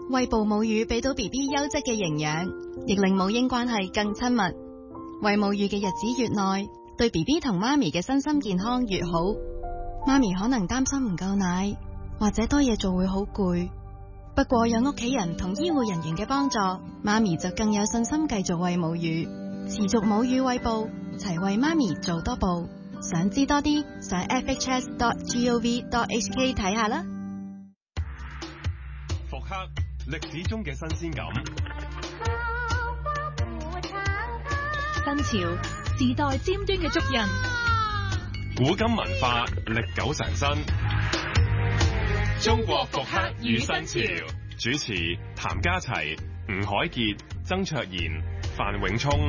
餵哺母乳俾到 BB 優質嘅營養，亦令母嬰關係更親密。餵母乳嘅日子越耐，對 BB 同媽咪嘅身心健康越好。媽咪可能擔心唔夠奶，或者多嘢做會好攰。不過有屋企人同醫護人員嘅幫助，媽咪就更有信心繼續餵母乳，持續母乳餵哺，齊為媽咪做多步。想知多啲，上 fhs.gov.hk 睇下啦。 復刻歷史中嘅新鮮感， 新潮時代尖端嘅足印， 古今文化歷久常新。中國復刻與新潮，主持譚家齊、吳凱傑、曾卓賢、范永聰。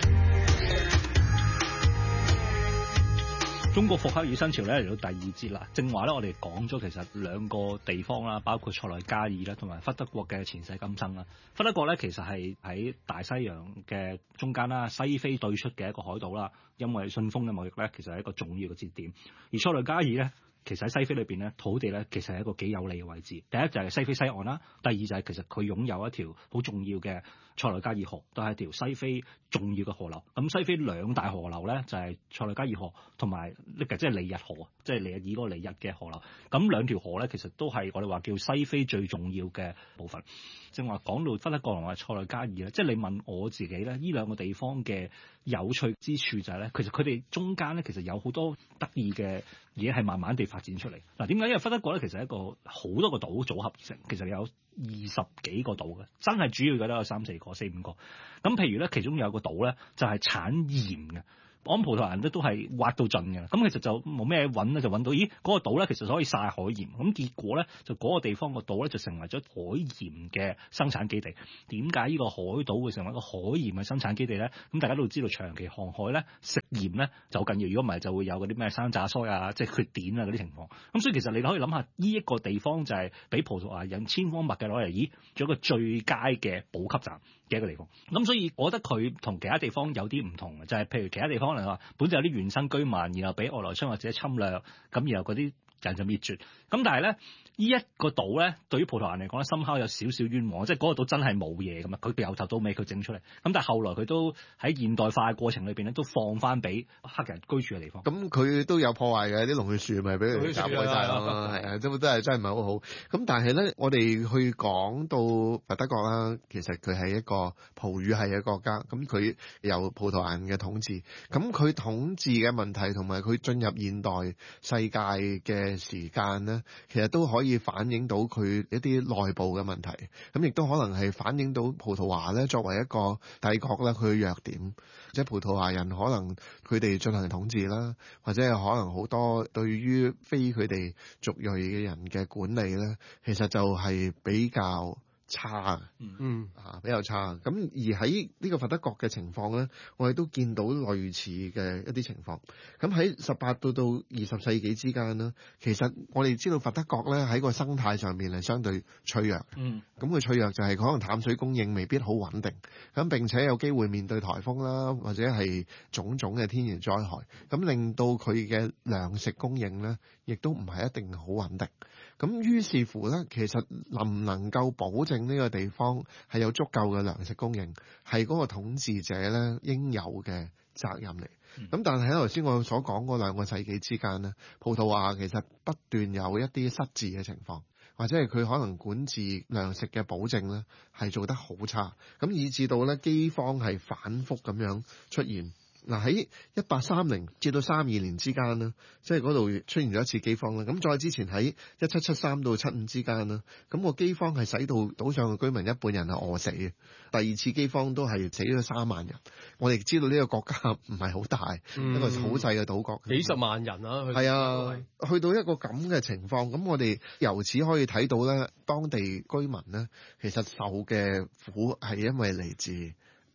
中國復刻與新潮咧嚟到第二節啦，正話咧我哋講咗其實兩個地方啦，包括塞內加爾啦，同埋忽德國嘅前世今生啦。忽德國咧其實係喺大西洋嘅中間啦，西非對出嘅一個海島啦，因為信封嘅貿易咧其實係一個重要嘅節點。而塞內加爾咧，其實喺西非裏邊咧，土地咧其實係一個幾有利嘅位置。第一就係西非西岸啦，第二就係其實佢擁有一條好重要嘅塞內加爾河，都係一條西非重要嘅河流。咁西非兩大河流咧就係塞內加爾河同埋即係尼日河，即係尼日爾嗰個尼日嘅河流。咁兩條河咧其實都係我哋話叫西非最重要嘅部分。正話講到忽德國同埋塞內加爾咧，即係你問我自己咧，呢兩個地方嘅有趣之處就係咧，其實佢哋中間咧其實有好多得意嘅嘢係慢慢地發展出嚟。嗱，點解？因為忽德國咧其實係一個好多個島組合成，其實有20幾個島嘅，真係主要嘅都有3、4個、4、5個。咁譬如咧，其中有個島咧就係產鹽嘅。我諗葡萄牙人都係挖到盡嘅，咁其實就冇咩揾咧，就揾到咦嗰個島咧其實可以曬海鹽，咁結果咧就嗰個地方個島咧就成為咗海鹽嘅生產基地。點解呢個海島會成為一個海鹽嘅生產基地咧？咁大家都知道長期航海咧食鹽咧就好緊要，如果唔係就會有嗰啲咩生榨衰啊、即係缺碘啊嗰啲情況。咁所以其實你可以諗下，呢一個地方就係俾葡萄牙人千方百計攞嚟，咦做一個最佳嘅補給站嘅一個地方。咁所以我覺得佢同其他地方有啲唔同嘅，就係譬如其他地方可能話本就有啲原生居民，然後俾外來商或者侵略，咁然後嗰啲人就滅絕。咁但係咧，呢一個島咧，對於葡萄牙人嚟講咧，深刻有少少冤枉，即係嗰個島真係冇嘢咁啊！佢由頭到尾佢整出嚟，咁但係後來佢都喺現代化嘅過程裏邊咧，都放翻俾黑人居住嘅地方。 咁佢都有破壞嘅，啲龍血樹咪俾佢斬開晒咯，係啊，都係真係唔係好好。咁但係咧，我哋去講到忽德國啦，其實佢係一個葡語系嘅國家，咁佢由葡萄牙人嘅統治，咁佢統治嘅問題同埋佢進入現代世界嘅時間咧，其實都可以反映到佢一啲內部嘅問題，咁亦都可能係反映到葡萄牙咧作為一個帝國咧佢嘅弱點，即係葡萄牙人可能佢哋進行統治啦，或者係可能好多對於非佢哋族裔嘅人嘅管理咧，其實就係比較差，比較差。咁而喺呢個忽德國嘅情況咧，我哋都見到類似嘅一啲情況。咁喺18到20世紀之間咧，其實我哋知道忽德國咧喺個生態上面係相對脆弱。咁佢脆弱就係可能淡水供應未必好穩定，咁並且有機會面對颱風啦，或者係種種嘅天然災害，咁令到佢嘅糧食供應咧，亦都唔係一定好穩定。咁於是乎咧，其實能唔能夠保證呢個地方係有足夠嘅糧食供應，係嗰個統治者咧應有嘅責任嚟。咁但係喺頭先我所講嗰2個世紀之間咧，葡萄牙其實不斷有一啲失智嘅情況，或者係佢可能管治糧食嘅保證咧係做得好差，咁以致到咧饑荒係反覆咁樣出現。嗱，喺1830至到32年之間啦，即係嗰度出現咗一次饑荒啦。咁再之前喺1773到75之間啦，咁個饑荒係使到島上嘅居民一半人係餓死嘅。第二次饑荒都係死咗3萬人。我哋知道呢個國家唔係好大，一個好細嘅島國， 幾十萬人啊， 係啊，去到一個咁嘅情況，咁我哋由此可以睇到咧，當地居民咧其實受嘅苦係因為嚟自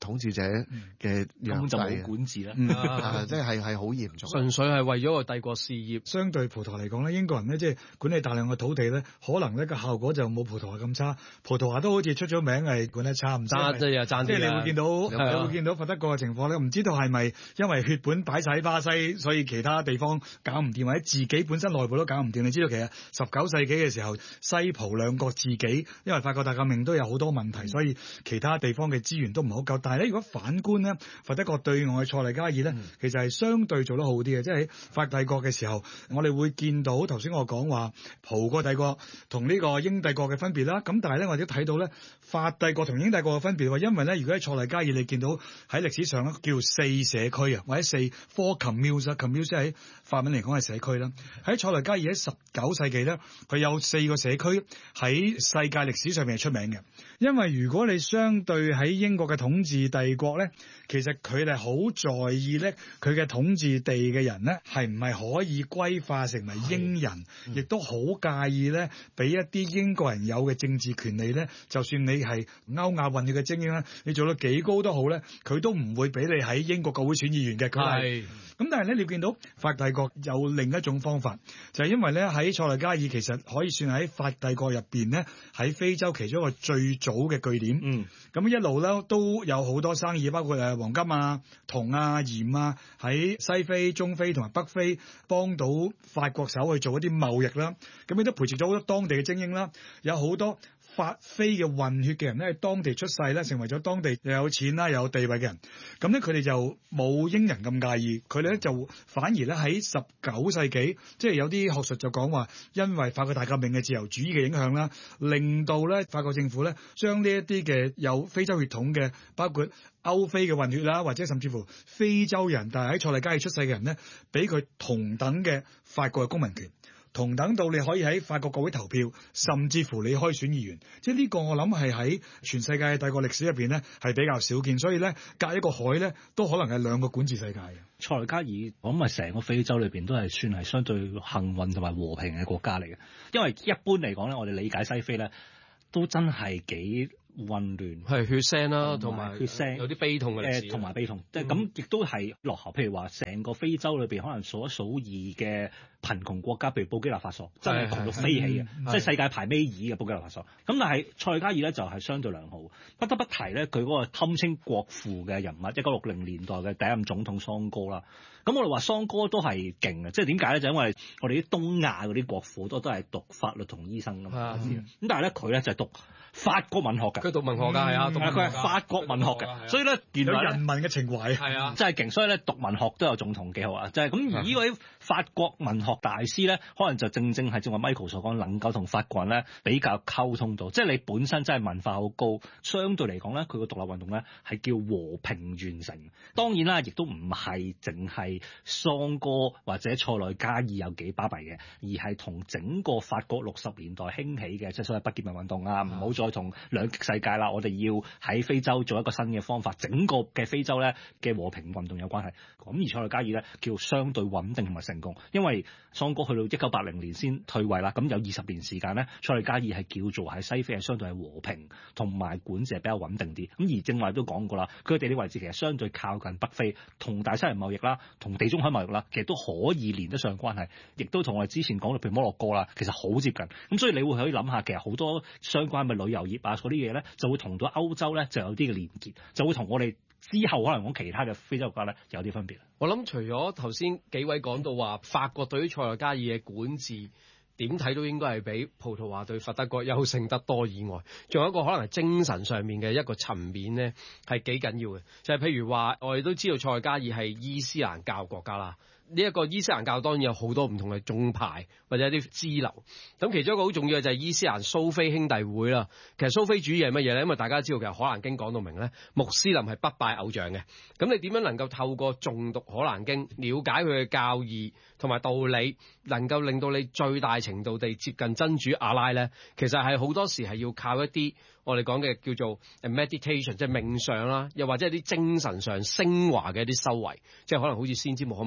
統治者嘅根本就冇管治啦， 即係好嚴重， 純粹係為咗個帝國事業。 相對葡萄牙嚟講咧，英國人咧即係管理大量嘅土地咧，可能咧個效果就冇葡萄牙咁差。葡萄牙都好似出咗名係管得差唔多， 即係你會見到法德國嘅情況咧，唔知道係咪因為血本擺晒喺巴西，所以其他地方搞唔掂，或者自己本身內部都搞唔掂。你知道其實19世紀嘅時候，西葡兩國自己因為法國大革命都有好多問題，所以其他地方嘅資源都唔係好夠。但係咧，如果反觀咧，法德國對外塞內加爾咧，其實係相對做得好啲嘅，即係喺法帝國嘅時候，我哋會見到頭先我講話葡國帝國同呢個英帝國嘅分別啦。咁但係咧，我哋都睇到咧，法帝國同英帝國嘅分別喎，因為咧，如果喺塞內加爾你見到喺歷史上咧叫4社區啊，或者4 communes 喺法文嚟講係社區啦。喺塞內加爾喺19世紀咧，佢有4個社區喺世界歷史上面係出名嘅。因為如果你相對喺英國嘅統治帝國咧，其實佢哋好在意咧，佢嘅統治地嘅人咧係唔係可以歸化成為英人，亦都好介意咧，俾一啲英國人有嘅政治權利咧，就算你係歐亞混血嘅精英啦，你做到幾高都好咧，佢都唔會俾你喺英國國會選議員嘅。咁但係咧，你見到法帝國有另一種方法，就係因為咧喺塞內加爾其實可以算喺法帝國入邊咧，喺非洲其中一個最早嘅據點。咁一路咧都有好多生意，包括黃金啊、銅啊、鹽啊，喺西非、中非同埋北非幫到法國手去做一啲貿易啦。咁亦都培植咗好多當地嘅精英啦，有好多法非嘅混血嘅人咧，喺當地出世咧，成為咗當地又有錢啦、又有地位嘅人。咁咧佢哋就冇英人咁介意，佢哋咧就反而咧喺19世紀，即係有啲學術就講話，因為法國大革命嘅自由主義嘅影響啦，令到咧法國政府咧將呢一啲嘅有非洲血統嘅，包括歐非嘅混血啦，或者甚至乎非洲人，但係喺塞內加爾出世嘅人咧，俾佢同等嘅法國嘅公民權。同等到你可以喺法國國會投票，甚至乎你可以選議員，即係呢個我諗係喺全世界帝國歷史入邊咧係比較少見，所以咧隔一個海咧都可能係兩個管治世界嘅。 塞內加爾我諗係成個非洲裏邊都係算係相對幸運同埋和平嘅國家嚟嘅，因為一般嚟講咧，我哋理解西非咧都真係幾混亂， 係血腥啦，同埋血腥， 有啲悲痛嘅歷史， 同埋悲痛，即係咁亦都係落後。譬如話，成個非洲裏邊可能數一數二嘅貧窮國家，譬如布基納法索，真係窮到飛起嘅，即係世界排尾二嘅布基納法索。咁但係塞內加爾咧就係相對良好，不得不提咧佢嗰個堪稱國父嘅人物，1960年代嘅第一任總統桑哥啦。咁我哋話桑哥都係勁嘅，即係點解咧？就因為我哋啲東亞嗰啲國父都係讀法律同醫生㗎嘛。咁但係咧佢咧就係讀法國文學㗎， 佢讀文學㗎，係啊， 佢係法國文學嘅，所以咧原來有人民嘅情懷， 係啊， 真係勁。所以咧讀文學都有總統幾好啊，就係咁。而呢位法國文學大師咧，可能就正係正話 Michael 所講，能夠同法國人咧比較溝通到，即係你本身真係文化好高，相對嚟講咧，佢個獨立運動咧係叫和平完成。當然啦，亦都唔係淨係桑哥或者塞內加爾有幾巴閉嘅，而係同整個法國60年代興起嘅，即係所謂不結盟運動啊，唔好再同兩極世界啦，我哋要喺非洲做一個新嘅方法，整個嘅非洲咧嘅和平運動有關係。咁而塞內加爾咧叫相對穩定同埋成功，因為桑哥去到1980年先退位啦，咁有20年時間咧，塞內加爾係叫做喺西非係相對係和平同埋管治係比較穩定啲。咁而正話都講過啦，佢嘅地理位置其實相對靠近北非，同大西洋貿易啦，同地中海貿易啦，其實都可以連得上關係，亦都同我哋之前講到譬如摩洛哥啦，其實好接近。咁所以你會可以諗下，其實好多相關嘅旅遊業啊嗰啲嘢咧，就會同到歐洲咧就有啲嘅連結，就會同我哋之後可能講其他嘅非洲國家咧有啲分別。 我諗除咗頭先幾位講到話法國對於塞內加爾嘅管治點睇都應該係比葡萄牙對法德國優勝得多以外，仲有一個可能係精神上面嘅一個層面咧係幾緊要嘅，就係譬如話我哋都知道塞內加爾係伊斯蘭教國家啦。呢一個伊斯蘭教當然有好多唔同嘅宗派或者一啲支流，咁其中一個好重要嘅就係伊斯蘭蘇菲兄弟會啦。其實蘇菲主義係乜嘢咧？因為大家知道其實《可蘭經》講到明咧，穆斯林係不拜偶像嘅。咁你點樣能夠透過誦讀《可蘭經》，了解佢嘅教義同埋道理，能夠令到你最大程度地接近真主阿拉咧？其實係好多時係要靠一啲我哋講嘅叫做 meditation， 即係冥想啦，又或者係啲精神上升華嘅一啲修為，即係可能好似先知穆罕默德咁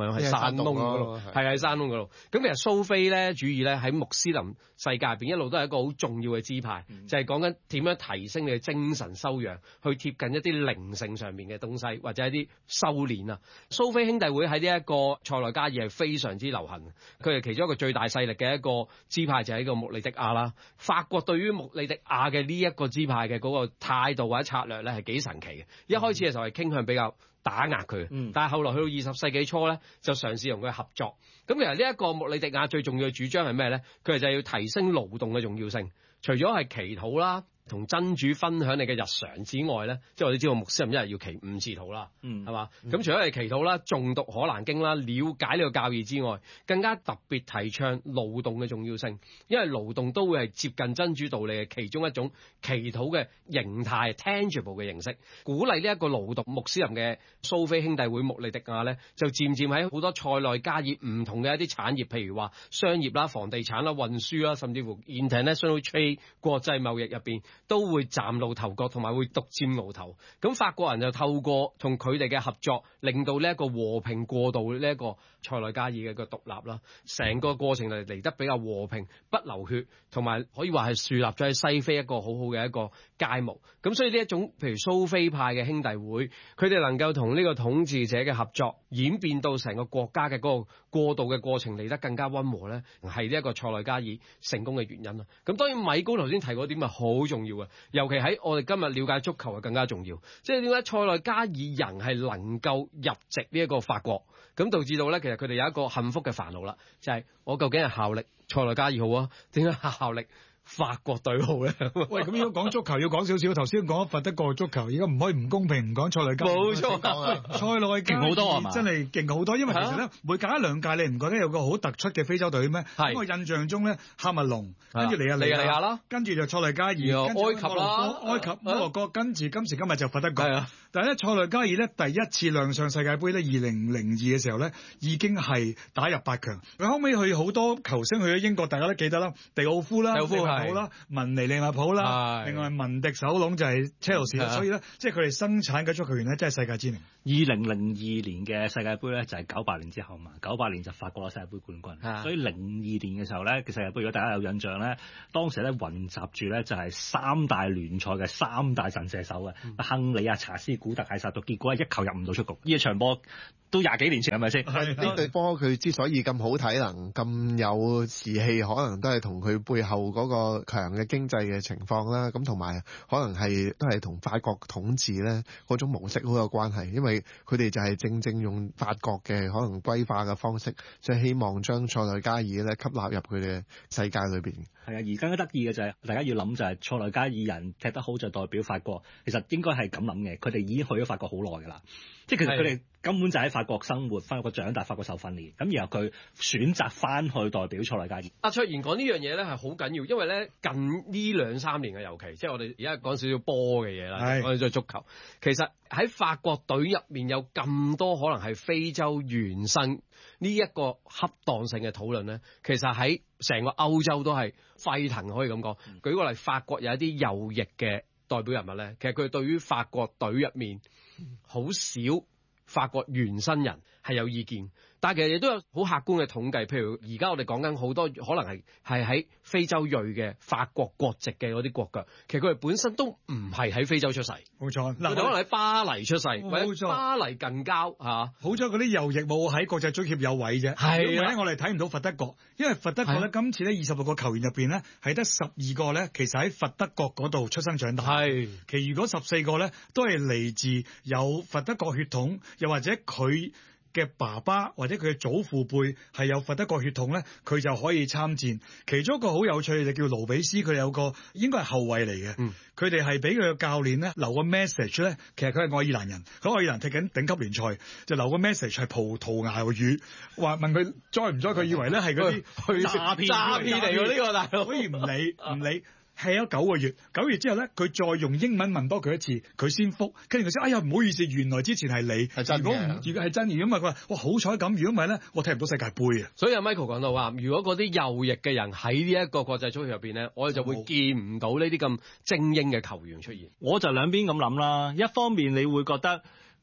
樣係山窿嗰度，係喺山窿嗰度。咁其實蘇菲咧主義咧喺穆斯林世界入邊一路都係一個好重要嘅支派，就係講緊點樣提升你嘅精神修養，去貼近一啲靈性上面嘅東西，或者一啲修練啊。蘇菲兄弟會喺呢一個塞內加爾係非常之流行，佢係其中一個最大勢力嘅一個支派就係呢個穆里迪亞啦。法國對於穆里迪亞嘅呢一個支派嘅嗰個態度或者策略咧係幾神奇嘅。一開始嘅時候係傾向比較打壓佢，但係後來去到20世紀初咧，就嘗試同佢合作。咁其實呢一個穆里迪亞最重要嘅主張係咩咧？佢就係要提升勞動嘅重要性，除咗係祈禱啦，同真主分享你嘅日常之外咧，即係我哋知道穆斯林一日要祈5次禱啦，係嘛？咁除咗係祈禱啦、誦讀可蘭經啦、了解呢個教義之外，更加特別提倡勞動嘅重要性，因為勞動都會係接近真主道理嘅其中一種祈禱嘅形態 tangible 嘅形式，鼓勵呢一個勞動。穆斯林嘅蘇菲兄弟會穆里迪亞咧，就漸漸喺好多塞內加爾唔同嘅一啲產業，譬如話商業啦、房地產啦、運輸啦，甚至乎 international trade 國際貿易入邊，都會嶄露頭角，同埋會獨佔鰲頭。咁法國人就透過同佢哋嘅合作，令到呢一個和平過渡呢一個塞內加爾嘅一個獨立啦。成個過程嚟得比較和平，不流血，同埋可以話係樹立咗喺西非一個好好嘅一個楷模。咁所以呢一種譬如蘇菲派嘅兄弟會，佢哋能夠同呢個統治者嘅合作，演變到成個國家嘅嗰個過渡嘅過程嚟得更加溫和咧，係呢一個塞內加爾成功嘅原因啦。咁當然米高頭先提嗰點係好重要嘅，尤其喺我哋今日了解足球係更加重要。即係點解塞內加爾人係能夠入籍呢一個法國，咁導致到咧其實佢哋有一個幸福嘅煩惱啦，就係我究竟係效力塞內加爾好啊，定係效力法國隊好咧？ 喂，咁如果講足球要講少少，頭先講佛德國足球，而家唔可以唔公平唔講塞內加爾。 冇錯， 塞內加爾勁好多係嘛？ 真係勁好多，因為其實咧每隔一兩屆，你唔覺得有個好突出嘅非洲隊咩？ 係。 我印象中咧，喀麥隆，跟住尼日利亞啦， 跟住就塞內加爾，跟住埃及啦， 埃及摩洛哥，跟住今時今日就佛德國。 係啊。 但係咧，塞內加爾咧第一次亮相世界盃咧，2002嘅時候咧已經係打入8強。佢後尾去好多球星去咗英國，大家都記得啦，迪奧夫啦、利物浦啦、文尼利物浦啦，另外文迪首龍就係車路士啦。所以咧，即係佢哋生產嘅足球員咧，真係世界知名。 2002年嘅世界盃咧就係98年之後嘛，98年就法國攞世界盃冠軍。所以02年嘅時候咧嘅世界盃，如果大家有印象咧，當時咧雲集住咧就係3大聯賽嘅3大神射手嘅，亨利啊、查斯、古特、艾薩杜，結果係一球入唔到出局。呢一場波都20幾年前係咪先？ 呢隊波佢之所以咁好體能、咁有士氣，可能都係同佢背後嗰個強嘅經濟嘅情況啦。咁同埋可能都係同法國統治咧嗰種模式好有關係，因為佢哋就係正用法國嘅可能歸化嘅方式，即係希望將塞內加爾咧吸納入佢哋世界裏邊。 係啊，而更加得意嘅就係大家要諗就係塞內加爾人踢得好就代表法國，其實應該係咁諗嘅。佢哋已經去咗法國好耐㗎啦，即係其實佢哋根本就喺法國生活、法國長大、法國受訓練，咁然後佢選擇翻去代表塞內加爾。 阿卓然講呢樣嘢咧係好緊要，因為咧近呢2-3年嘅尤其，即係我哋而家講少少波嘅嘢啦，我哋再足球。其實喺法國隊入面有咁多可能係非洲原生呢一個恰當性嘅討論咧，其實喺成個歐洲都係沸騰，可以咁講。舉個例，法國有一啲右翼嘅代表人物咧，其實佢對於法國隊入面好少法國原生人係有意見，但係其實亦都有好客觀嘅統計，譬如而家我哋講緊好多可能係喺非洲裔嘅法國國籍嘅嗰啲國腳，其實佢哋本身都唔係喺非洲出世。 冇錯， 佢哋可能喺巴黎出世，或者巴黎近郊嚇。 好彩嗰啲右翼冇喺國際足協有位啫。係因為咧，我哋睇唔到佛德國，因為佛德國咧今次咧26個球員入邊咧係得12個咧，其實喺佛德國嗰度出生長大。係，其餘嗰14個咧都係嚟自有佛德國血統，又或者佢嘅爸爸或者佢嘅祖父輩係有佛德國血統咧，佢就可以參戰。其中一個好有趣嘅就叫盧比斯，佢有個應該係後衛嚟嘅。佢哋係俾佢嘅教練咧留個 message 咧，其實佢係愛爾蘭人，佢愛爾蘭踢緊頂級聯賽，就留個 message 係葡萄牙語，話問佢栽唔栽，佢以為咧係嗰啲詐騙嚟㗎呢個大佬，所以唔理。係咗9個月，9月之後咧，佢再用英文問多佢一次，佢先覆，跟住佢先，哎呀唔好意思，原來之前係你，如果係真嘅，咁啊佢話，哇好彩咁，如果唔係咧，我踢唔到世界盃啊！ 所以阿 Michael 講到話，如果嗰啲右翼嘅人喺呢一個國際足球入邊咧，我哋就會見唔到呢啲咁精英嘅球員出現。 我就兩邊咁諗啦，一方面你會覺得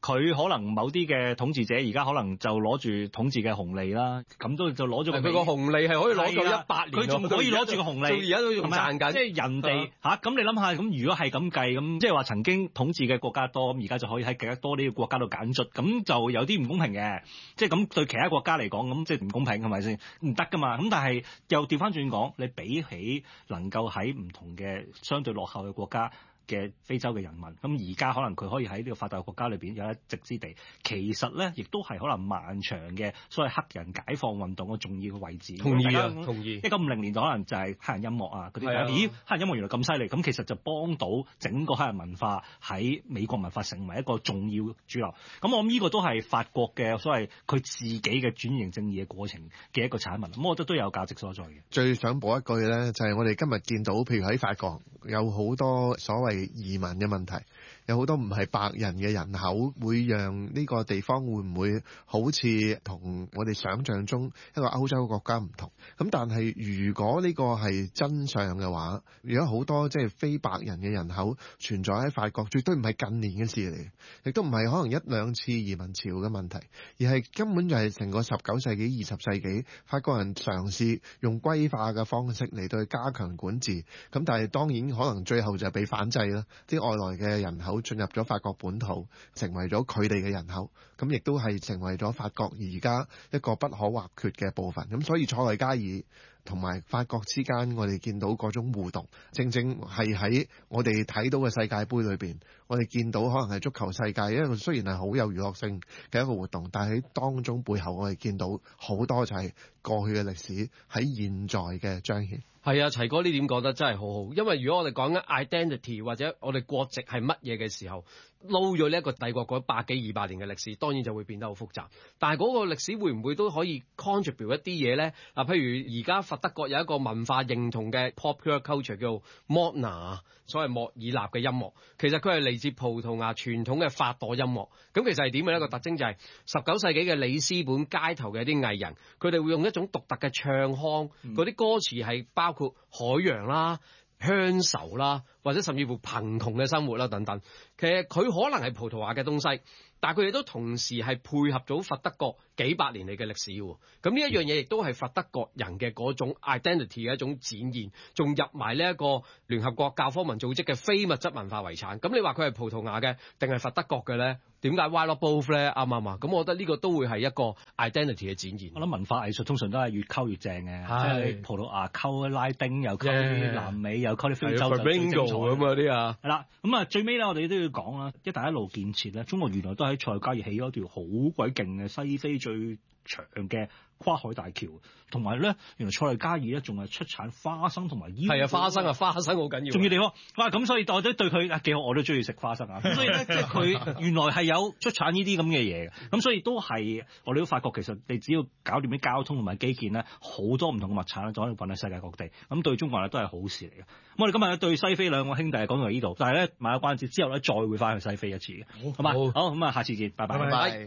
佢可能某啲嘅統治者而家可能就攞住統治嘅紅利啦，咁都就攞咗佢個紅利係可以攞到100年， 佢仲可以攞住個紅利， 而家都仲賺緊。 即係人哋嚇，咁你諗下，咁如果係咁計，咁即係話曾經統治嘅國家多，咁而家就可以喺更加多呢個國家度揀出，咁就有啲唔公平嘅，即係咁對其他國家嚟講，咁即係唔公平係咪先？唔得噶嘛，咁但係又調翻轉講，你比起能夠喺唔同嘅相對落後嘅國家嘅非洲嘅人民，咁而家可能佢可以喺呢個發達國家裏邊有一席之地，其實咧亦都係可能漫長嘅所謂黑人解放運動嘅重要嘅位置。 同意啊，同意。 1950年代可能就係黑人音樂啊嗰啲，咦黑人音樂原來咁犀利，咁其實就幫到整個黑人文化喺美國文化成為一個重要主流。咁我諗呢個都係法國嘅所謂佢自己嘅轉型正義嘅過程嘅一個產物。咁我覺得都有價值所在嘅。最想補一句咧，就係我哋今日見到，譬如喺法國有好多所謂移民嘅問題，有好多唔係白人嘅人口，會讓呢個地方會唔會好似同我哋想象中一個歐洲國家唔同？咁但係如果呢個係真相嘅話，如果好多即係非白人嘅人口存在喺法國，絕對唔係近年嘅事嚟，亦都唔係可能一兩次移民潮嘅問題，而係根本就係成個19世紀、20世紀法國人嘗試用歸化嘅方式嚟到去加強管治。咁但係當然可能最後就係被反制啦，啲外來嘅人口進入咗法國本土，成為咗佢哋嘅人口，咁亦都係成為咗法國而家一個不可或缺嘅部分。咁所以塞內加爾同埋法國之間，我哋見到嗰種互動，正正係喺我哋睇到嘅世界盃裏邊，我哋見到可能係足球世界，因為雖然係好有娛樂性嘅一個活動，但係喺當中背後我哋見到好多就係過去嘅歷史喺現在嘅彰顯。 係啊，齊哥呢點講得真係好好，因為如果我哋講緊 identity 或者我哋國籍係乜嘢嘅時候，撈咗呢一個帝國嗰100幾200年嘅歷史，當然就會變得好複雜。但係嗰個歷史會唔會都可以 contribute 一啲嘢咧？嗱，譬如而家佛德國有一個文化認同嘅 popular culture 叫 Moderna， 所謂莫爾納嘅音樂，其實佢係嚟自葡萄牙傳統嘅法朵音樂。咁其實係點嘅一個特徵就係19世紀嘅里斯本街頭嘅一啲藝人，佢哋會用一種獨特嘅唱腔，嗰啲歌詞係包括海洋啦、鄉愁啦，或者甚至乎貧窮嘅生活啦等等。其實佢可能係葡萄牙嘅東西，但係佢哋都同時係配合咗佛德國幾百年嚟嘅歷史喎。咁呢一樣嘢亦都係佛德國人嘅嗰種 identity 嘅一種展現，仲入埋呢一個聯合國教科文組織嘅非物質文化遺產。咁你話佢係葡萄牙嘅定係佛德國嘅咧？點解 why not both 咧？啱唔啱啊？咁我覺得呢個都會係一個 identity 嘅展現。我諗文化藝術通常都係越溝越正嘅，即係葡萄牙溝拉丁，又溝南美，又溝啲非洲就最精彩咁嗰啲啊。係啦，咁啊最尾咧，我哋都要講啦，一帶一路建設咧，中國原來都喺塞內加爾起咗條好鬼勁嘅西非最長嘅跨海大橋，同埋咧，原來塞內加爾咧仲係出產花生同埋腰。係啊，花生好緊要。重要地方，哇！咁所以我都對佢幾好，我都中意食花生啊。咁所以咧，即係佢原來係有出產呢啲咁嘅嘢嘅。咁所以都係我哋都發覺，其實你只要搞掂啲交通同埋基建咧，好多唔同嘅物產咧，就可以運喺世界各地。咁對中國人都係好事嚟嘅。咁我哋今日對西非兩個兄弟講到呢度，但係咧賣個關子之後咧，再會翻去西非一次嘅。好嘛，好咁啊，下次見，拜拜。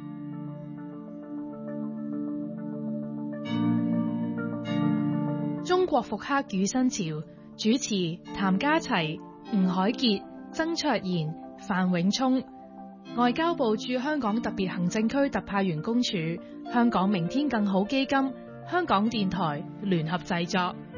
中國復刻與新潮，主持譚家齊、吳海傑、曾卓賢、范永聰。外交部駐香港特別行政區特派員公署、香港明天更好基金、香港電台聯合製作。